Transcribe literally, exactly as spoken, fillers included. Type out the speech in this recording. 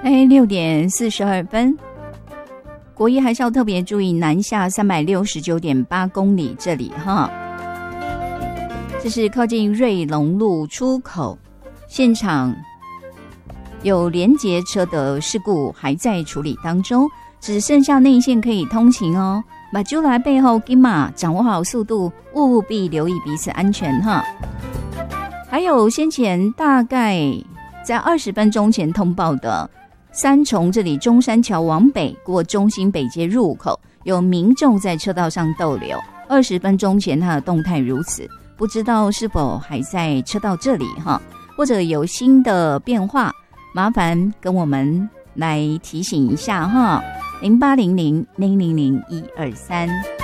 哎，六点四十二分，国一还是要特别注意南下三百六十九点八公里这里哈，这是靠近瑞隆路出口，现场有连结车的事故还在处理当中，只剩下内线可以通行哦。把就来背后金马掌握好速度，务必留意彼此安全哈。还有先前大概在二十分钟前通报的三重这里中山桥往北过中兴北街入口，有民众在车道上逗留。二十分钟前他的动态如此，不知道是否还在车道这里哈，或者有新的变化，麻烦跟我们来提醒一下哈。零八零零零零零一二三。